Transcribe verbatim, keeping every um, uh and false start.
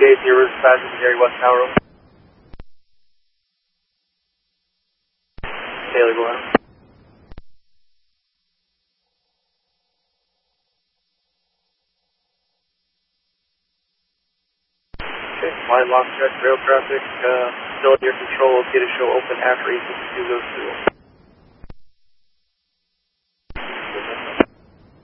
eight, your route passenger Gary West Tower. Taylor, go ahead. Okay, line lock check, rail traffic, uh, still under control, okay to show open after eight sixty-two goes through.